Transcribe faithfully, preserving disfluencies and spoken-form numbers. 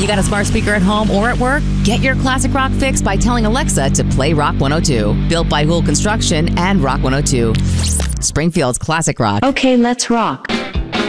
got a smart speaker at home or at work? Get your classic rock fix by telling Alexa to play Rock one oh two. Built by Hool Construction and Rock one oh two. Springfield's classic rock. Okay, let's rock.